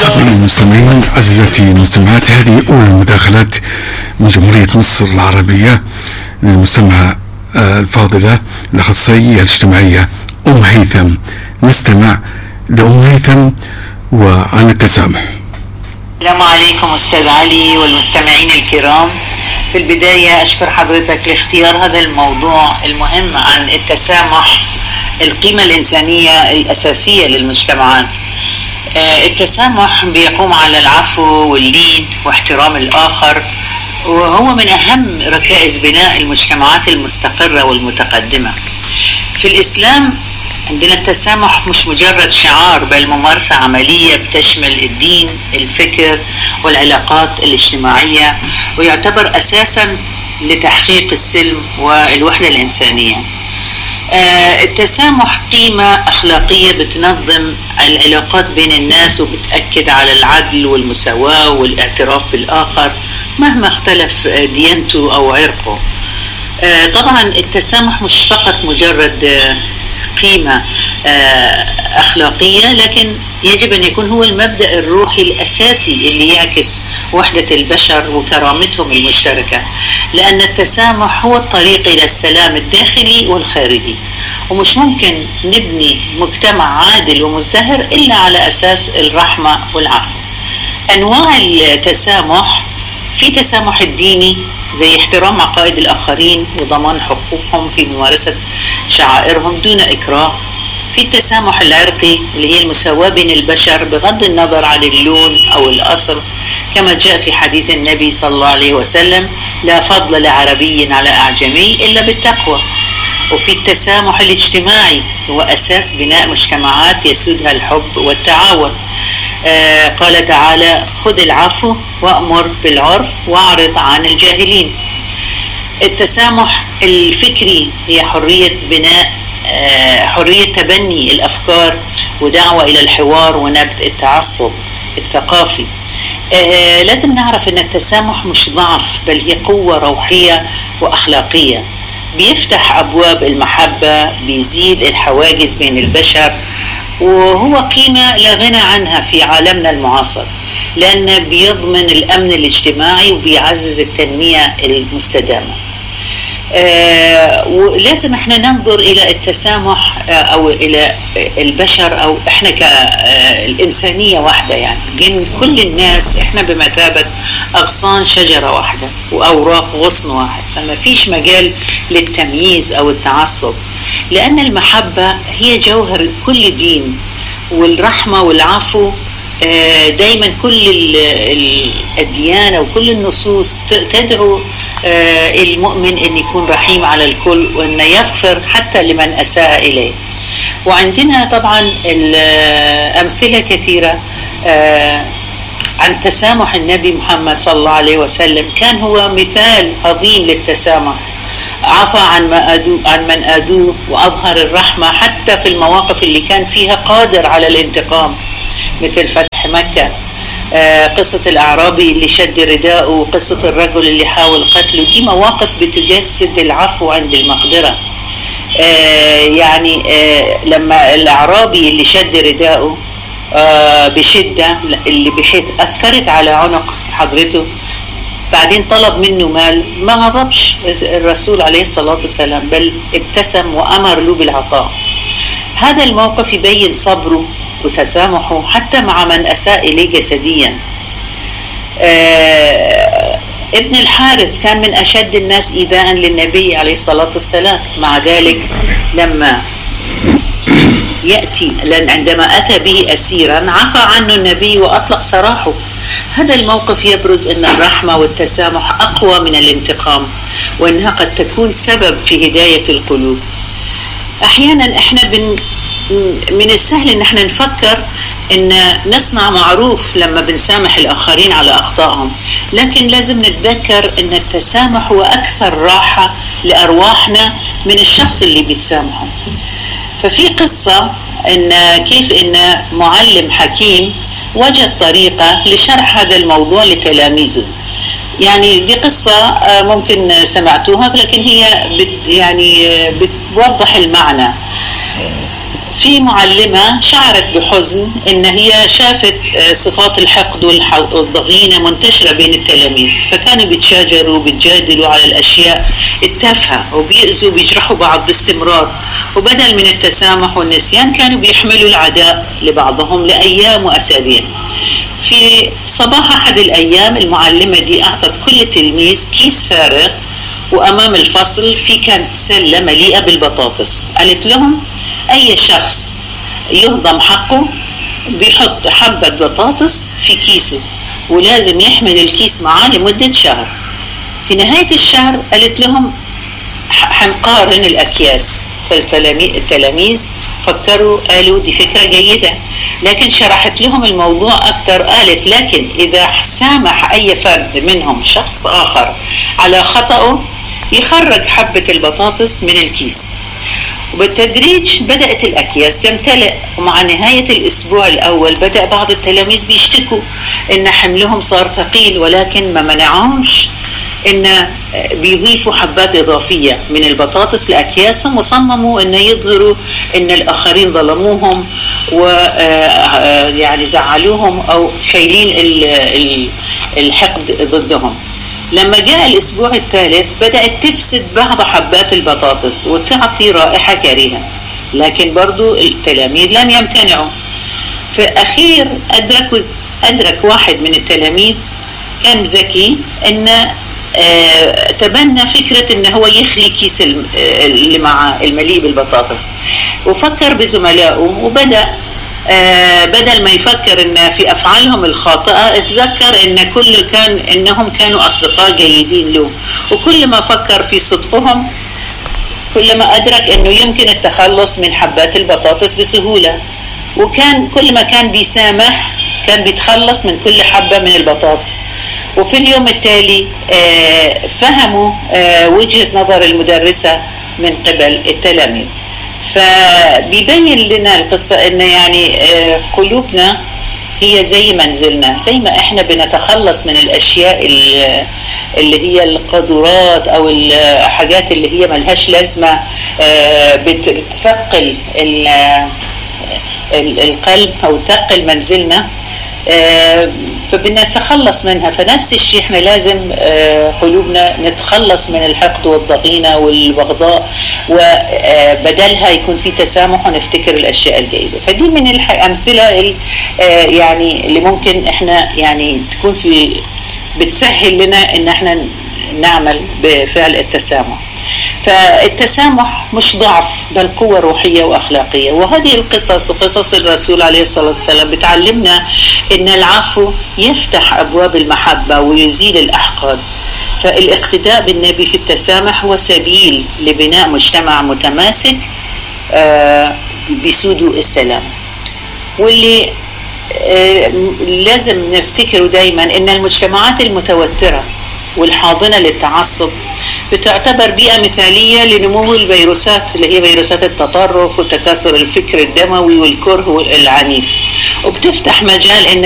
أعزائي المستمعين، عزيزاتي المستمعات، هذه أولى المداخلات من جمهورية مصر العربية للمستمعة الفاضلة الأخصائية الاجتماعية أم هيثم. نستمع لأم هيثم وعن التسامح. السلام عليكم أستاذ علي والمستمعين الكرام. في البداية أشكر حضرتك لاختيار هذا الموضوع المهم عن التسامح، القيمة الإنسانية الأساسية للمجتمعات. التسامح بيقوم على العفو واللين واحترام الآخر، وهو من أهم ركائز بناء المجتمعات المستقرة والمتقدمة. في الإسلام عندنا التسامح مش مجرد شعار، بل ممارسة عملية بتشمل الدين، الفكر والعلاقات الاجتماعية، ويعتبر أساسا لتحقيق السلم والوحدة الإنسانية. التسامح قيمة أخلاقية بتنظم العلاقات بين الناس، وبتأكد على العدل والمساواة والاعتراف بالآخر مهما اختلف ديانته أو عرقه. طبعا التسامح مش فقط مجرد قيمة أخلاقية، لكن يجب أن يكون هو المبدأ الروحي الأساسي اللي يعكس وحدة البشر وكرامتهم المشتركة، لأن التسامح هو الطريق إلى السلام الداخلي والخارجي، ومش ممكن نبني مجتمع عادل ومزدهر إلا على أساس الرحمة والعفو. أنواع التسامح: في تسامح الديني زي احترام عقائد الآخرين وضمان حقوقهم في ممارسة شعائرهم دون إكراه. في التسامح العرقي اللي هي المساواة بين البشر بغض النظر عن اللون أو الأصل، كما جاء في حديث النبي صلى الله عليه وسلم: لا فضل لعربي على أعجمي إلا بالتقوى. وفي التسامح الاجتماعي، هو أساس بناء مجتمعات يسودها الحب والتعاون. قال تعالى: خذ العفو وأمر بالعرف واعرض عن الجاهلين. التسامح الفكري هي حرية بناء، حرية تبني الأفكار ودعوة إلى الحوار ونبذ التعصب الثقافي. لازم نعرف أن التسامح مش ضعف، بل هي قوة روحية وأخلاقية، بيفتح أبواب المحبة، بيزيل الحواجز بين البشر، وهو قيمة لا غنى عنها في عالمنا المعاصر، لأنه بيضمن الأمن الاجتماعي وبيعزز التنمية المستدامة. ولازم احنا ننظر إلى التسامح أو إلى البشر، أو احنا كالإنسانية واحدة، يعني بين كل الناس احنا بمثابة أغصان شجرة واحدة وأوراق غصن واحد، فما فيش مجال للتمييز أو التعصب، لأن المحبة هي جوهر كل دين، والرحمة والعفو دايما كل الديانة وكل النصوص تدعو المؤمن أن يكون رحيم على الكل، وأن يغفر حتى لمن أساء إليه. وعندنا طبعا أمثلة كثيرة عن تسامح النبي محمد صلى الله عليه وسلم، كان هو مثال عظيم للتسامح، عفى عن من آذوه وأظهر الرحمة حتى في المواقف اللي كان فيها قادر على الانتقام، مثل فتح مكة، قصة الأعرابي اللي شد رداءه، وقصة الرجل اللي حاول قتله. دي مواقف بتجسد العفو عند المقدرة. يعني لما الأعرابي اللي شد رداءه بشدة، اللي بحيث أثرت على عنق حضرته، بعدين طلب منه مال، ما غضبش الرسول عليه الصلاة والسلام، بل ابتسم وأمر له بالعطاء. هذا الموقف يبين صبره وتسامحه حتى مع من أساء إليه جسديا. ابن الحارث كان من أشد الناس إيذاء للنبي عليه الصلاة والسلام، مع ذلك لما عندما أتى به أسيرا عفى عنه النبي وأطلق سراحه. هذا الموقف يبرز أن الرحمة والتسامح أقوى من الانتقام، وأنها قد تكون سبب في هداية القلوب. أحيانا إحنا من السهل أن احنا نفكر أن نصنع معروف لما بنسامح الآخرين على أخطائهم، لكن لازم نتذكر أن التسامح هو أكثر راحة لأرواحنا من الشخص اللي بيتسامحه. ففي قصة أن كيف أن معلم حكيم وجد طريقة لشرح هذا الموضوع لتلاميذه. يعني دي قصة ممكن سمعتوها، لكن هي بتوضح المعنى. في معلمة شعرت بحزن إن هي شافت صفات الحقد والضغينة منتشرة بين التلاميذ، فكانوا بيتشاجروا وبيتجادلوا على الأشياء التافهة وبيأذوا وبيجرحوا بعض باستمرار، وبدل من التسامح والنسيان كانوا بيحملوا العداء لبعضهم لأيام وأسابيع. في صباح أحد الأيام المعلمة دي أعطت كل تلميذ كيس فارغ، وأمام الفصل في كانت سلة مليئة بالبطاطس. قالت لهم أي شخص يهضم حقه بيحط حبة بطاطس في كيسه، ولازم يحمل الكيس معاه لمدة شهر. في نهاية الشهر قالت لهم حنقارن الأكياس. فالتلاميذ فكروا، قالوا دي فكرة جيدة، لكن شرحت لهم الموضوع أكثر. قالت لكن إذا سامح أي فرد منهم شخص آخر على خطأه يخرج حبة البطاطس من الكيس. وبالتدريج بدأت الأكياس تمتلئ، ومع نهاية الأسبوع الأول بدأ بعض التلاميذ بيشتكوا إن حملهم صار ثقيل، ولكن ما منعهمش إن بيضيفوا حبات إضافية من البطاطس لأكياسهم، وصمموا إن يظهروا إن الآخرين ظلموهم ويعني زعلوهم أو شايلين الحقد ضدهم. لما جاء الأسبوع الثالث بدأت تفسد بعض حبات البطاطس وتعطي رائحة كريهة، لكن برضو التلاميذ لم يمتنعوا. في الأخير أدرك واحد من التلاميذ كان ذكي إن تبنى فكرة إن هو يخلي كيس اللي مع المليء بالبطاطس، وفكر بزملائه وبدأ بدل ما يفكر إن في أفعالهم الخاطئة اتذكر إنهم كانوا أصدقاء جيدين له، وكل ما فكر في صدقهم كل ما أدرك إنه يمكن التخلص من حبات البطاطس بسهولة. وكان كل ما كان بيسامح كان بيتخلص من كل حبة من البطاطس. وفي اليوم التالي فهموا وجهة نظر المدرسة من قبل التلاميذ. فبيبين لنا القصة إن يعني قلوبنا هي زي منزلنا، زي ما إحنا بنتخلص من الأشياء اللي هي القدرات أو الحاجات اللي هي ملهاش لازمة بتثقل القلب أو تثقل منزلنا، فبنتخلص منها. فنفس الشيء احنا لازم قلوبنا نتخلص من الحقد والضغينة والبغضاء، وبدلها يكون في تسامح ونفتكر الأشياء الجيدة. فدي من الأمثلة يعني اللي ممكن احنا يعني تكون بتسهل لنا ان احنا نعمل بفعل التسامح. فالتسامح مش ضعف بل قوة روحية وأخلاقية. وهذه القصص وقصص الرسول عليه الصلاة والسلام بتعلمنا إن العفو يفتح أبواب المحبة ويزيل الأحقاد. فالاقتداء بالنبي في التسامح هو سبيل لبناء مجتمع متماسك بسود السلام. واللي لازم نفتكره دايما إن المجتمعات المتوترة والحاضنة للتعصب بتعتبر بيئة مثالية لنمو الفيروسات اللي هي فيروسات التطرف وتكاثر الفكر الدموي والكره العنيف، وبتفتح مجال ان